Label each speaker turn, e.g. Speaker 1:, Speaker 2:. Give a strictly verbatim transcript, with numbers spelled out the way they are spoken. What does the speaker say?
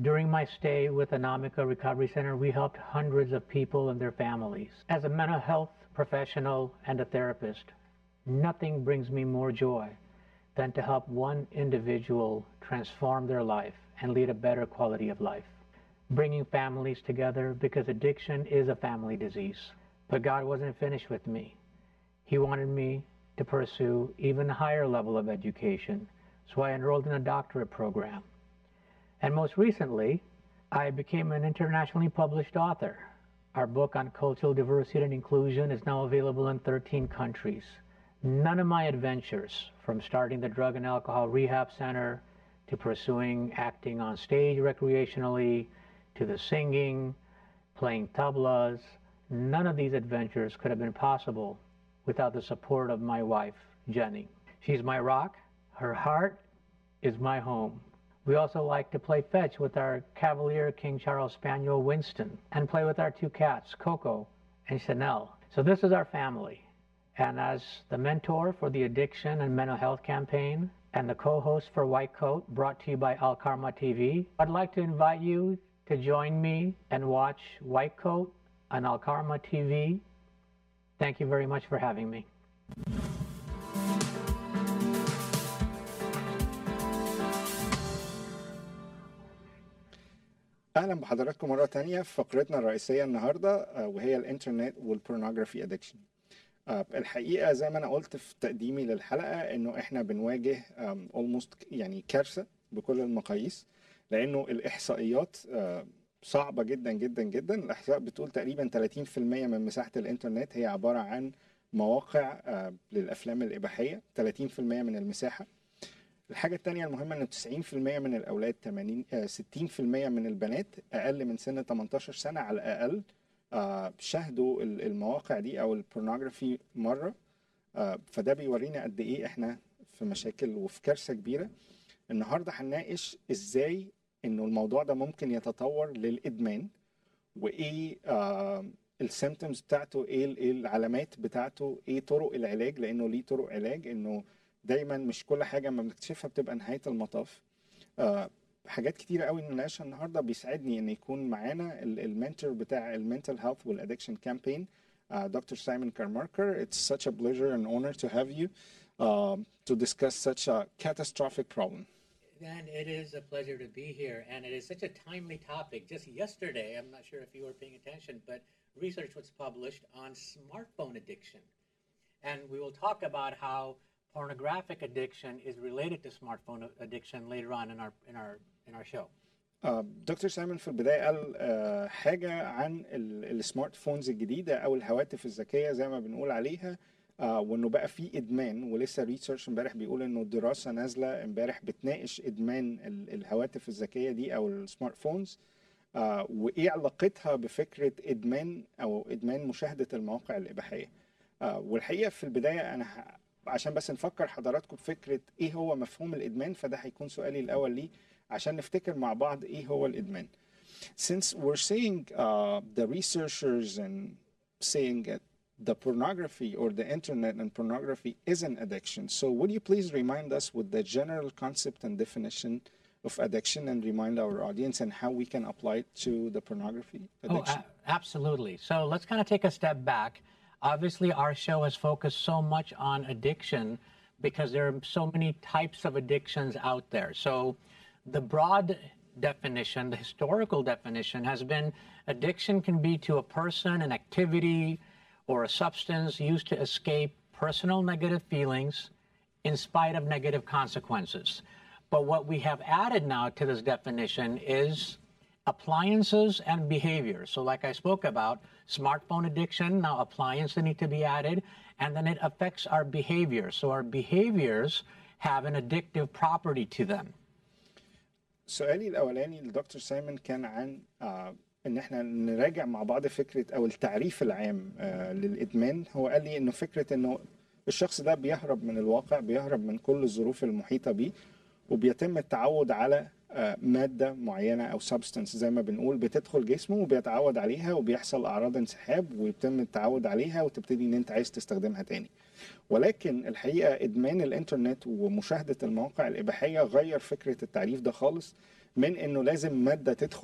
Speaker 1: During my stay with Anamika Recovery Center, we helped hundreds of people and their families. As a mental health professional and a therapist, nothing brings me more joy than to help one individual transform their life and lead a better quality of life. Bringing families together, because addiction is a family disease. But God wasn't finished with me. He wanted me to pursue even a higher level of education, so I enrolled in a doctorate program. And most recently, I became an internationally published author. Our book on cultural diversity and inclusion is now available in thirteen countries. None of my adventures, from starting the Drug and Alcohol Rehab Center, to pursuing acting on stage recreationally, to the singing, playing tablas, none of these adventures could have been possible without the support of my wife, Jenny. She's my rock. Her heart is my home. We also like to play fetch with our Cavalier King Charles Spaniel, Winston, and play with our two cats, Coco and Chanel. So this is our family. And as the mentor for the addiction and mental health campaign and the co-host for White Coat, brought to you by Al Karma T V, I'd like to invite you to join me and watch White Coat on Al Karma T V. Thank you very much for having me.
Speaker 2: أهلا بحضراتكم مرة تانية في فقرتنا الرئيسية النهاردة وهي الإنترنت والبورنوغرافي أدكشن. الحقيقة زي ما أنا قلت في تقديمي للحلقة إنه إحنا بنواجه almost يعني كارثة بكل المقاييس، لأنه الإحصائيات صعبة جدا جدا جدا. الإحصاء بتقول تقريبا ثلاثين بالمئة من مساحة الإنترنت هي عبارة عن مواقع للأفلام الإباحية، ثلاثين بالمئة من المساحة. الحاجة التانية المهمة إنه تسعين بالمئة من الأولاد، ثمانين ستين بالمئة من البنات أقل من سن تمنتاشر سنة على الأقل شاهدوا المواقع دي أو البورنوغرافي مرة. فده بيورينا قد إيه إحنا في مشاكل وفي كارثة كبيرة. النهاردة هنناقش إزاي إنه الموضوع ده ممكن يتطور للإدمان، وإيه السيمتومز بتاعته، إيه العلامات بتاعته، إيه طرق العلاج، لأنه ليه طرق علاج. إنه دايما مش كل حاجه ما بنكتشفها بتبقى نهايه المطاف. أه حاجات كتيره قوي نناقشها النهارده. بيسعدني ان يكون معانا المنتور بتاع المنتل هيلث والادكشن كامبين دكتور سايمون كارماركر. It's such a pleasure and honor to have you uh, to discuss such a catastrophic problem.
Speaker 1: And it is a pleasure to be here, and it is such a timely topic. Just yesterday, I'm not sure if you were paying attention, but research was published on smartphone addiction, and we will talk about how pornographic addiction is related to smartphone addiction later on in our in our in our show.
Speaker 2: دكتور سايمون في البداية قال uh, حاجة عن السمارت فونز الجديدة أو الهواتف الذكية زي ما بنقول عليها، uh, وإنه بقى في إدمان. ولسه ريسيرش امبارح بيقول إنه الدراسة نازلة امبارح بتناقش إدمان الهواتف الذكية دي أو السمارت فونز، uh, وإيه علاقتها بفكرة إدمان أو إدمان مشاهدة المواقع الإباحية. uh, والحقيقة في البداية أنا ه... عشان بس نفكر حضراتكم بفكرة ايه هو مفهوم الادمان، فده هيكون سؤالي الاول ليه عشان نفتكر مع بعض ايه هو الادمان. Since we're seeing uh, the researchers and saying that the pornography or the internet and pornography is an addiction, so would you please remind us with the general concept and definition of addiction and remind our audience and how we can apply it to the pornography addiction?
Speaker 1: Oh, a- absolutely. So let's kind of take a step back. Obviously, our show has focused so much on addiction because there are so many types of addictions out there. So the broad definition, the historical definition, has been addiction can be to a person, an activity, or a substance used to escape personal negative feelings in spite of negative consequences. But what we have added now to this definition is appliances and behaviors. So like I spoke about, smartphone addiction, now appliances need to be added, and then it affects our behavior. So our behaviors have an addictive property to them.
Speaker 2: سؤالي الأولاني لدكتور سايمون كان عن آه إن إحنا نراجع مع بعض فكرة أو التعريف العام آه للإدمان. هو قال لي إنه فكرة إنه الشخص ده بيهرب من الواقع، بيهرب من كل الظروف المحيطة بيه، وبيتم التعود على مادة معينة أو substance زي ما بنقول بتدخل جسمه وبيتعود عليها وبيحصل أعراض انسحاب ويتم التعود عليها وتبتدي إن أنت عايز تستخدمها تاني. ولكن الحقيقة إدمان الإنترنت ومشاهدة المواقع الإباحية غير فكرة التعريف ده خالص، من انه لازم ماده تدخل